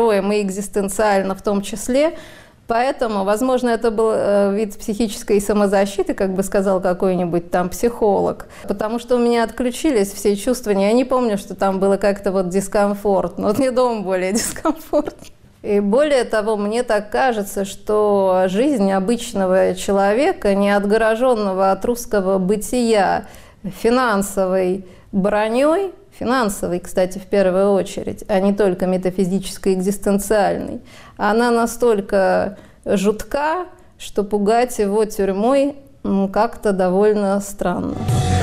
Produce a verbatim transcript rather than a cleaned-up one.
героем и экзистенциально в том числе. Поэтому, возможно, это был э, вид психической самозащиты, как бы сказал какой-нибудь там психолог, потому что у меня отключились все чувства. Я не помню, что там было как-то вот дискомфортно. Вот мне дома более дискомфортно. И более того, мне так кажется, что жизнь обычного человека, не отгороженного от русского бытия финансовой броней, финансовой, кстати, в первую очередь, а не только метафизической, экзистенциальной, она настолько жутка, что пугать его тюрьмой как-то довольно странно.